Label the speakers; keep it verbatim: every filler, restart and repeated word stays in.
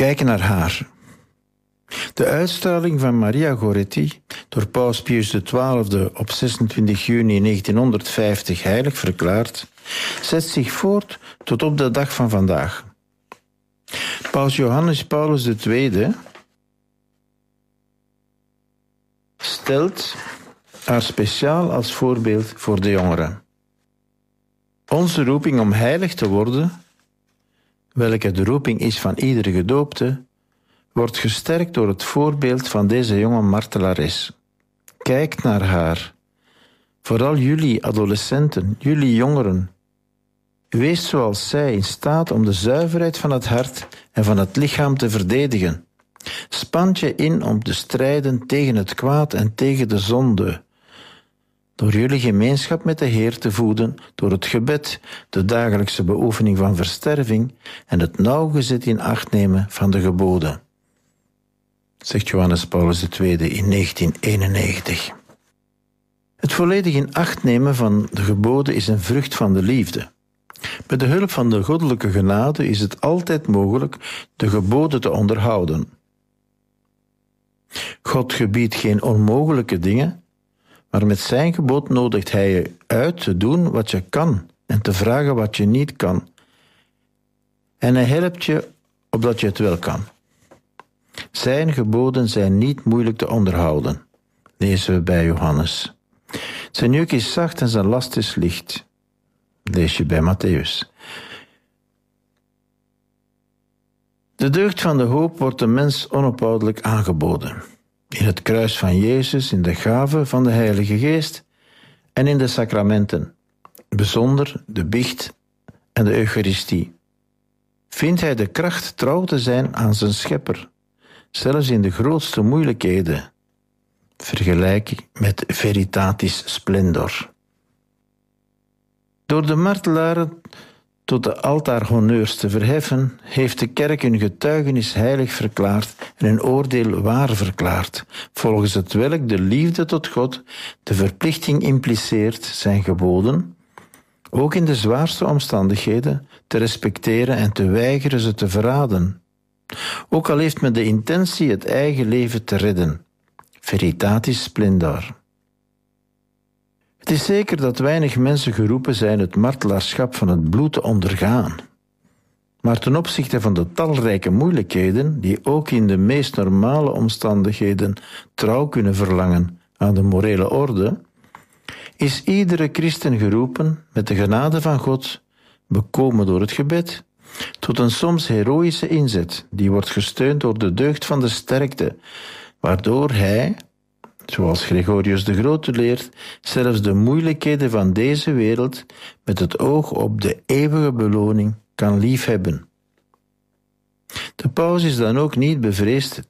Speaker 1: Kijken naar haar. De uitstraling van Maria Goretti, door Paus Pius de twaalfde op zesentwintig juni negentienhonderdvijftig heilig verklaard, zet zich voort tot op de dag van vandaag. Paus Johannes Paulus de tweede stelt haar speciaal als voorbeeld voor de jongeren. Onze roeping om heilig te worden, welke de roeping is van iedere gedoopte, wordt gesterkt door het voorbeeld van deze jonge martelares. Kijk naar haar. Vooral jullie adolescenten, jullie jongeren. Wees zoals zij in staat om de zuiverheid van het hart en van het lichaam te verdedigen. Spant je in om te strijden tegen het kwaad en tegen de zonde. Door jullie gemeenschap met de Heer te voeden, door het gebed, de dagelijkse beoefening van versterving en het nauwgezet in acht nemen van de geboden. Zegt Johannes Paulus de tweede in negentien eenennegentig. Het volledig in acht nemen van de geboden is een vrucht van de liefde. Met de hulp van de goddelijke genade is het altijd mogelijk de geboden te onderhouden. God gebiedt geen onmogelijke dingen, maar met zijn gebod nodigt hij je uit te doen wat je kan en te vragen wat je niet kan. En hij helpt je opdat je het wel kan. Zijn geboden zijn niet moeilijk te onderhouden, lezen we bij Johannes. Zijn juk is zacht en zijn last is licht, lees je bij Matthäus. De deugd van de hoop wordt de mens onophoudelijk aangeboden. In het kruis van Jezus, in de gave van de Heilige Geest en in de sacramenten, bijzonder de biecht en de Eucharistie. Vindt hij de kracht trouw te zijn aan zijn schepper, zelfs in de grootste moeilijkheden. Vergelijk met veritatis splendor. Door de martelaren tot de altaarhonneurs te verheffen, heeft de kerk hun getuigenis heilig verklaard en hun oordeel waar verklaard, volgens het welk de liefde tot God de verplichting impliceert zijn geboden, ook in de zwaarste omstandigheden, te respecteren en te weigeren ze te verraden. Ook al heeft men de intentie het eigen leven te redden. Veritatis splendor. Het is zeker dat weinig mensen geroepen zijn het martelaarschap van het bloed te ondergaan. Maar ten opzichte van de talrijke moeilijkheden, die ook in de meest normale omstandigheden trouw kunnen verlangen aan de morele orde, is iedere christen geroepen met de genade van God, bekomen door het gebed, tot een soms heroïsche inzet, die wordt gesteund door de deugd van de sterkte, waardoor hij, zoals Gregorius de Grote leert, zelfs de moeilijkheden van deze wereld met het oog op de eeuwige beloning kan liefhebben. De paus is dan ook niet bevreesd